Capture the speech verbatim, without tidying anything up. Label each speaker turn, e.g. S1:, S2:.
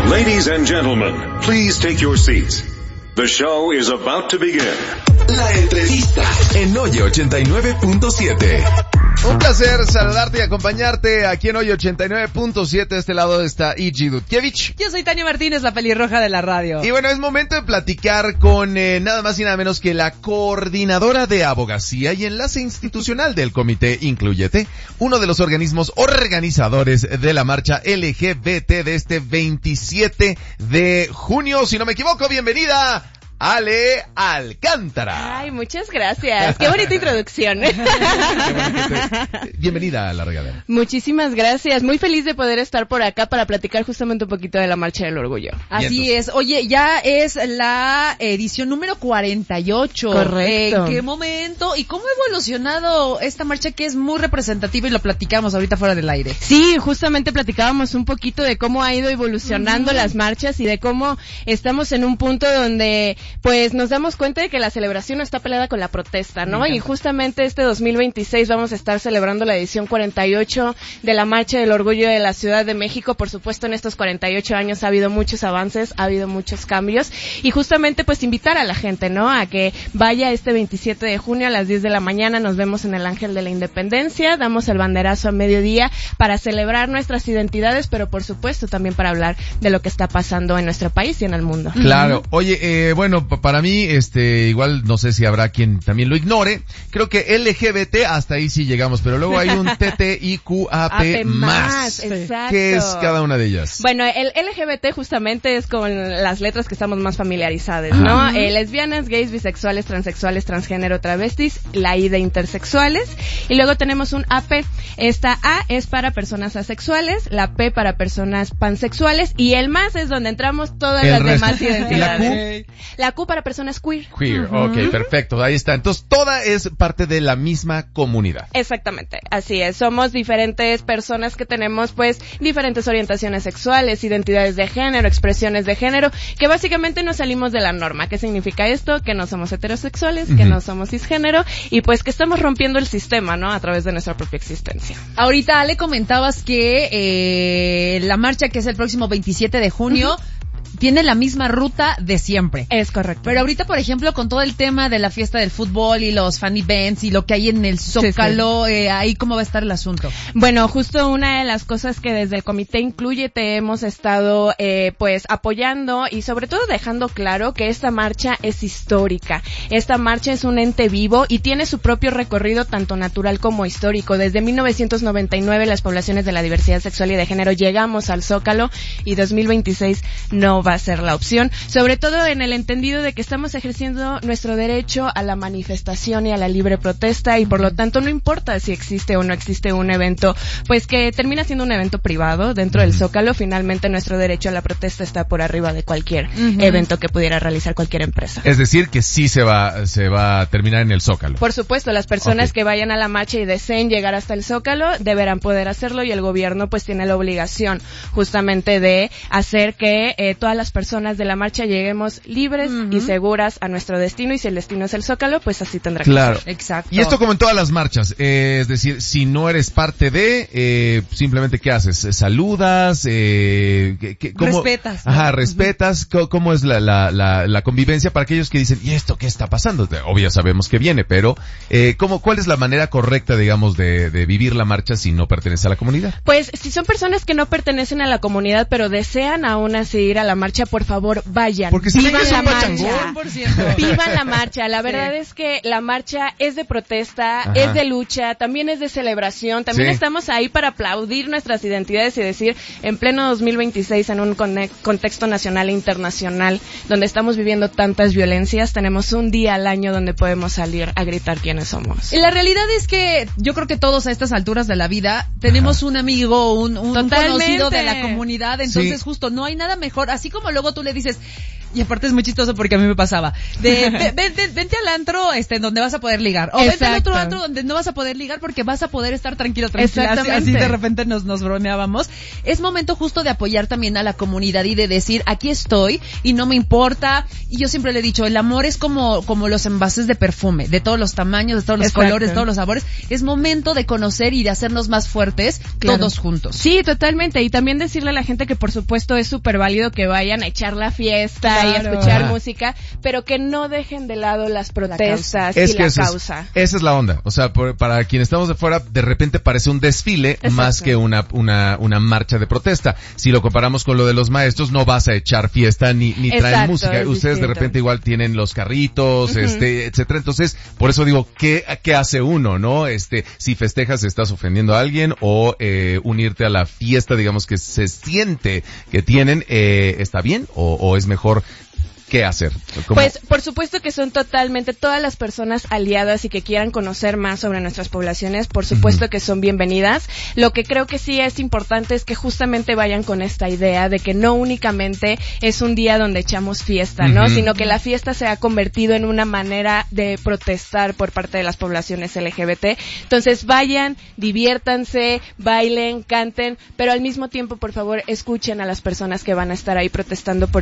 S1: Ladies and gentlemen, please take your seats. The show is about to begin.
S2: La entrevista en Hoy ochenta y nueve punto siete.
S3: Un placer saludarte y acompañarte aquí en Hoy ochenta y nueve punto siete. De este lado está Iji Dudkiewicz.
S4: Yo soy Tania Martínez, la pelirroja de la radio.
S3: Y bueno, es momento de platicar con eh, nada más y nada menos que la coordinadora de abogacía y enlace institucional del Comité Incluyete, uno de los organismos organizadores de la marcha L G B T de este veintisiete de junio. Si no me equivoco, bienvenida, Ale Alcántara.
S4: Ay, muchas gracias. Qué bonita introducción. Qué
S3: te... Bienvenida a la regadera.
S4: Muchísimas gracias. Muy feliz de poder estar por acá para platicar justamente un poquito de la Marcha del Orgullo.
S5: Así es. Oye, ya es la edición número cuarenta y ocho.
S4: Correcto.
S5: ¿En qué momento? ¿Y cómo ha evolucionado esta marcha que es muy representativa y lo platicamos ahorita fuera del aire?
S4: Sí, justamente platicábamos un poquito de cómo ha ido evolucionando uh-huh. las marchas y de cómo estamos en un punto donde pues nos damos cuenta de que la celebración no está peleada con la protesta, ¿no? Y justamente este dos mil veintiséis vamos a estar celebrando la edición cuarenta y ocho de la Marcha del Orgullo de la Ciudad de México. Por supuesto, en estos cuarenta y ocho años ha habido muchos avances, ha habido muchos cambios y justamente pues invitar a la gente, ¿no? A que vaya este veintisiete de junio a las diez de la mañana, nos vemos en el Ángel de la Independencia, damos el banderazo a mediodía para celebrar nuestras identidades, pero por supuesto también para hablar de lo que está pasando en nuestro país y en el mundo.
S3: Claro. Oye, eh, bueno, para mí, este, igual no sé si habrá quien también lo ignore. Creo que L G B T hasta ahí sí llegamos, pero luego hay un T T I Q A P más.
S4: Exacto.
S3: ¿Qué es cada una de ellas?
S4: Bueno, el L G B T justamente es con las letras que estamos más familiarizadas, ¿no? Eh, lesbianas, gays, bisexuales, transexuales, transgénero, travestis, la I de intersexuales. Y luego tenemos un A P. Esta A es para personas asexuales, la P para personas pansexuales y el más es donde entramos todas
S3: el
S4: las
S3: resto.
S4: demás identidades.
S3: ¿La Q?
S4: La Q para personas queer.
S3: Queer, uh-huh. Ok, perfecto, ahí está. Entonces, toda es parte de la misma comunidad.
S4: Exactamente, así es. Somos diferentes personas que tenemos, pues, diferentes orientaciones sexuales, identidades de género, expresiones de género, que básicamente nos salimos de la norma. ¿Qué significa esto? Que no somos heterosexuales, uh-huh. que no somos cisgénero, y pues que estamos rompiendo el sistema, ¿no? A través de nuestra propia existencia.
S5: Ahorita, Ale, comentabas que eh, la marcha, que es el próximo veintisiete de junio, uh-huh. tiene la misma ruta de siempre.
S4: Es correcto.
S5: Pero ahorita, por ejemplo, con todo el tema de la fiesta del fútbol y los fan events y lo que hay en el Zócalo, sí, sí. Eh, ahí cómo va a estar el asunto.
S4: Bueno, justo una de las cosas que desde el Comité Incluyete hemos estado eh, pues apoyando y sobre todo dejando claro que esta marcha es histórica. Esta marcha es un ente vivo y tiene su propio recorrido tanto natural como histórico. Desde mil novecientos noventa y nueve las poblaciones de la diversidad sexual y de género llegamos al Zócalo y dos mil veintiséis no va a ser la opción, sobre todo en el entendido de que estamos ejerciendo nuestro derecho a la manifestación y a la libre protesta y por lo tanto no importa si existe o no existe un evento, pues que termina siendo un evento privado dentro del Zócalo, finalmente nuestro derecho a la protesta está por arriba de cualquier uh-huh. evento que pudiera realizar cualquier empresa.
S3: Es decir, que sí se va se va a terminar en el Zócalo.
S4: Por supuesto, las personas okay. que vayan a la marcha y deseen llegar hasta el Zócalo deberán poder hacerlo y el gobierno pues tiene la obligación justamente de hacer que eh, todas las personas de la marcha lleguemos libres uh-huh. y seguras a nuestro destino y si el destino es el Zócalo, pues así tendrá
S3: claro.
S4: que ser.
S5: Exacto.
S3: Y esto como en todas las marchas, eh, es decir, si no eres parte de, eh, simplemente ¿qué haces? ¿Saludas? Eh, ¿qué, qué, cómo?
S5: Respetas.
S3: Ajá, respetas. Uh-huh. ¿Cómo es la, la, la, la convivencia para aquellos que dicen, ¿y esto qué está pasando? Obvio sabemos que viene, pero eh, ¿cómo, ¿cuál es la manera correcta, digamos, de, de vivir la marcha si no pertenece a la comunidad?
S4: Pues si son personas que no pertenecen a la comunidad, pero desean aún así ir a la marcha, por favor, vayan.
S3: Porque si
S4: vivan la marcha.
S3: Vivan
S4: Vivan la marcha. La verdad sí. es que la marcha es de protesta, Ajá. es de lucha, también es de celebración. También sí. estamos ahí para aplaudir nuestras identidades y decir, en pleno dos mil veintiséis, en un contexto nacional e internacional, donde estamos viviendo tantas violencias, tenemos un día al año donde podemos salir a gritar quiénes somos.
S5: La realidad es que yo creo que todos a estas alturas de la vida tenemos Ajá. un amigo, un, un conocido de la comunidad, entonces sí. justo no hay nada mejor, así como luego tú le dices, y aparte es muy chistoso porque a mí me pasaba. De, ve, vente, vente al antro, este, donde vas a poder ligar. O vente al otro antro donde no vas a poder ligar porque vas a poder estar tranquilo, tranquila. Así, así de repente nos, nos bromeábamos. Es momento justo de apoyar también a la comunidad y de decir, aquí estoy y no me importa. Y yo siempre le he dicho, el amor es como, como los envases de perfume, de todos los tamaños, de todos los Exacto. colores, de todos los sabores. Es momento de conocer y de hacernos más fuertes claro. todos juntos.
S4: Sí, totalmente. Y también decirle a la gente que por supuesto es súper válido que vayan a echar la fiesta claro. y a escuchar Ajá. música, pero que no dejen de lado las protestas la y la causa.
S3: Es, esa es la onda. O sea, por, para quienes estamos de fuera, de repente parece un desfile Exacto. más que una, una, una marcha de protesta. Si lo comparamos con lo de los maestros, no vas a echar fiesta ni, ni traen Exacto, música. Ustedes distinto. de repente igual tienen los carritos, uh-huh. este, etcétera. Entonces, por eso digo, ¿qué, qué hace uno, no? Este, si festejas, estás ofendiendo a alguien o, eh, unirte a la fiesta, digamos que se siente que tienen, eh, ¿está bien o, o es mejor? ¿Qué hacer? ¿Cómo?
S4: Pues, por supuesto que son totalmente todas las personas aliadas y que quieran conocer más sobre nuestras poblaciones, por supuesto uh-huh. que son bienvenidas. Lo que creo que sí es importante es que justamente vayan con esta idea de que no únicamente es un día donde echamos fiesta, ¿no? Uh-huh. Sino que la fiesta se ha convertido en una manera de protestar por parte de las poblaciones L G B T. Entonces, vayan, diviértanse, bailen, canten, pero al mismo tiempo, por favor, escuchen a las personas que van a estar ahí protestando por